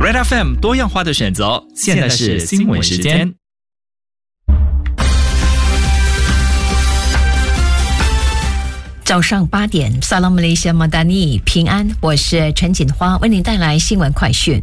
Red FM 多样化的选择，现在是新闻时间。 早上8点 Salam Malaysia Madani 平安，我是陈锦花，为您带来新闻快讯。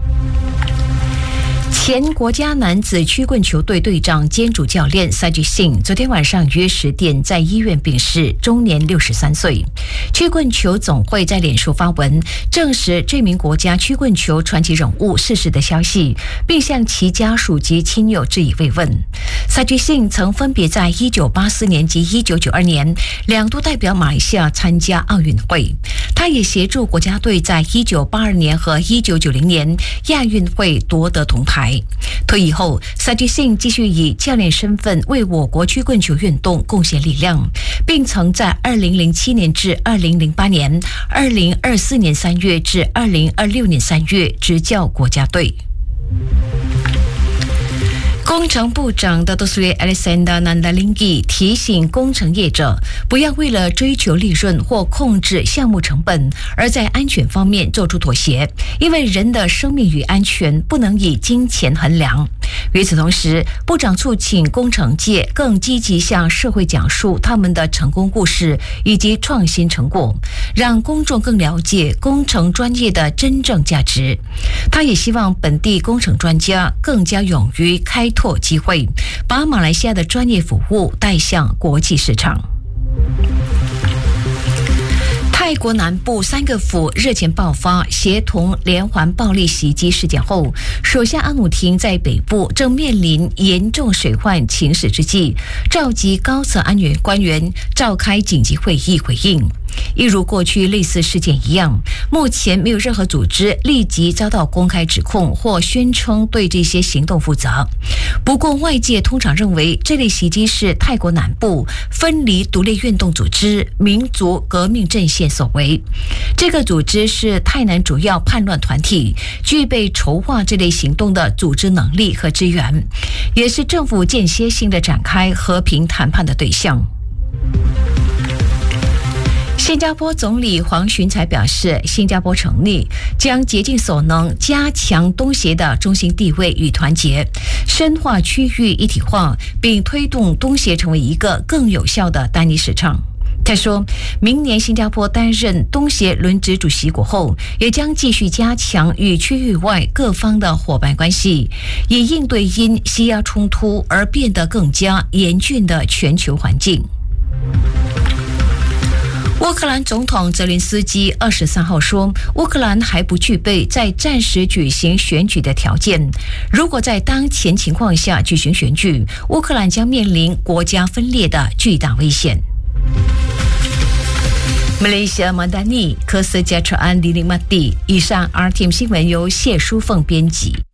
前国家男子曲棍球队队长兼主教练赛季信昨天晚上约10点在医院病逝，终年63岁。曲棍球总会在脸书发文证实这名国家曲棍球传奇人物逝世的消息，并向其家属及亲友致以慰问。赛季信曾分别在1984年及1992年2度代表马来西亚参加奥运会，他也协助国家队在1982年和1990年亚运会夺得铜牌。退役后，赛季信继续以教练身份为我国曲棍球运动贡献力量，并曾在2007年至2008年、2024年3月至2026年3月执教国家队。工程部长Dato Seri Alexander Nandalingi 提醒工程业者不要为了追求利润或控制项目成本而在安全方面做出妥协，因为人的生命与安全不能以金钱衡量。与此同时，部长促请工程界更积极向社会讲述他们的成功故事以及创新成果，让公众更了解工程专业的真正价值。他也希望本地工程专家更加勇于开拓机会，把马来西亚的专业服务带向国际市场。泰国南部3个府日前爆发协同连环暴力袭击事件后，首相阿努廷在北部正面临严重水患情势之际，召集高层安全官员召开紧急会议回应。一如过去类似事件一样，目前没有任何组织立即遭到公开指控或宣称对这些行动负责。不过外界通常认为这类袭击是泰国南部分离独立运动组织民族革命阵线所为。这个组织是泰南主要叛乱团体，具备筹划这类行动的组织能力和资源，也是政府间歇性的展开和平谈判的对象。新加坡总理黄循财表示，新加坡成立将竭尽所能加强东协的中心地位与团结，深化区域一体化，并推动东协成为一个更有效的单一市场。他说，明年新加坡担任东协轮值主席国后，也将继续加强与区域外各方的伙伴关系，以应对因西亚冲突而变得更加严峻的全球环境。乌克兰总统泽连斯基23号说，乌克兰还不具备在暂时举行选举的条件。如果在当前情况下举行选举，乌克兰将面临国家分裂的巨大危险。马来西亚马达尼科斯加车安迪林马蒂。以上 RTM 新闻由谢淑凤编辑。